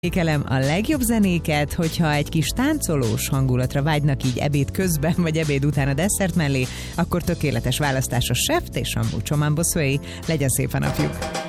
Ékelem a legjobb zenéket, hogyha egy kis táncolós hangulatra vágynak így ebéd közben, vagy ebéd után a desszert mellé, akkor tökéletes választás a Chef és Sambó Csomán Boszói. Legyen szép a napjuk!